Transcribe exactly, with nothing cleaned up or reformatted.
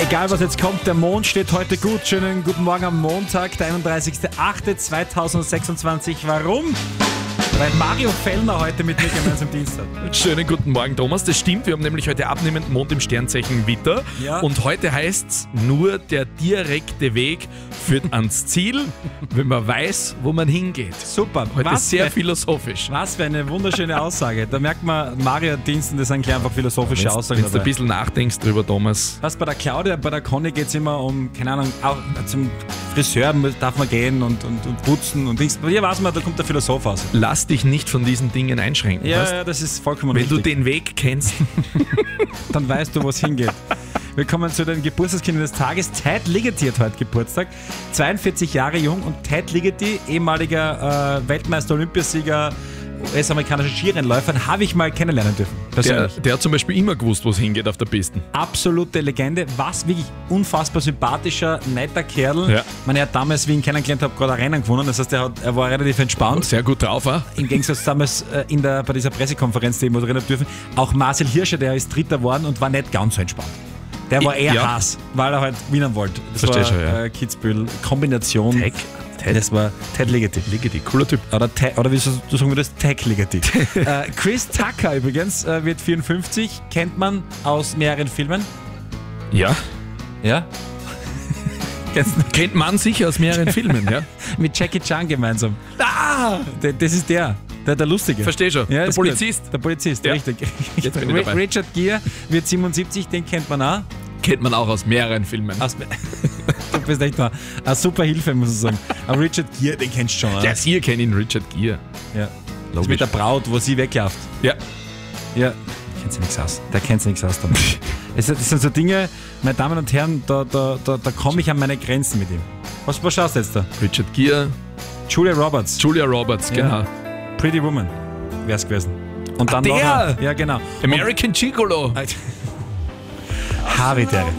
Egal was jetzt kommt, der Mond steht heute gut. Schönen guten Morgen am Montag, der einunddreißigster achte zweitausendsechsundzwanzig. Warum? Weil Mario Fellner heute mit mir gemeinsam Dienst hat. Schönen guten Morgen, Thomas. Das stimmt, wir haben nämlich heute abnehmenden Mond im Sternzeichen Widder. Ja. Und heute heißt's, nur der direkte Weg führt ans Ziel, wenn man weiß, wo man hingeht. Super. Heute Was sehr für, philosophisch. was für eine wunderschöne Aussage. Da merkt man, Mario hat Diensten, das sind gleich einfach philosophische Wenn Aussagen du ein dabei. bisschen nachdenkst drüber, Thomas. Was bei der Claudia, bei der Conny geht es immer um, keine Ahnung, auch zum Friseur darf man gehen und, und, und putzen und Dings. Bei dir weiß man, da kommt der Philosoph aus. Lass dich nicht von diesen Dingen einschränken. Ja, weißt? ja, das ist vollkommen Wenn richtig. du den Weg kennst. Dann weißt du, wo es hingeht. Wir kommen zu den Geburtstagskindern des Tages. Ted Ligety hat heute Geburtstag. zweiundvierzig Jahre jung und Ted Ligety, ehemaliger äh, Weltmeister, Olympiasieger, U S-amerikanischer Skirennläufer, habe ich mal kennenlernen dürfen. Der, Persönlich. der hat zum Beispiel immer gewusst, wo es hingeht auf der Piste. Absolute Legende. Was wirklich unfassbar sympathischer, netter Kerl. Ja. Ich meine, er hat damals, wie ich ihn kennengelernt habe, gerade ein Rennen gewonnen. Das heißt, er, hat, er war relativ entspannt. Sehr gut drauf, auch. Im Gegensatz damals äh, in der, bei dieser Pressekonferenz, die wir moderieren dürfen, auch Marcel Hirscher, der ist Dritter geworden und war nicht ganz so entspannt. Der war eher Ja. Hass, weil er halt gewinnen wollte. Das Versteh war schon, ja. äh, Kitzbühel, Kombination. Tech. Ted. Das war Ted Ligety. Ligety, cooler Typ. Oder, Te- oder wie du sagen würdest, Tech Ligety. äh, Chris Tucker übrigens äh, wird vierundfünfzig, kennt man aus mehreren Filmen. Ja. Ja. Kennst du? Kennt man sicher aus mehreren Filmen, ja. Mit Jackie Chan gemeinsam. Ah! Der, das ist der. Der, der Lustige. Versteh schon. Ja, Der ist Polizist. Gut. Der Polizist, Ja. richtig. Jetzt bin ich dabei. Richard Gere wird siebenundsiebzig, den kennt man auch. Kennt man auch aus mehreren Filmen. Aus, du bist echt mal eine super Hilfe, muss ich sagen. Aber Richard Gere, den kennst du schon. Oder? Der ihr kennt ihn, Richard Gere. Ja. Das mit der Braut, wo sie wegläuft. Ja. Ja. Kennt sie nichts aus. Da kennt sie nichts aus damit. Es das sind so Dinge, meine Damen und Herren, da, da, da, da komme ich an meine Grenzen mit ihm. Was, was schaust du jetzt da? Richard Gere, Julia Roberts. Julia Roberts, genau. Ja. Pretty Woman wär's gewesen. Und dann der! noch. Ja, genau. American Gigolo. Harry, der.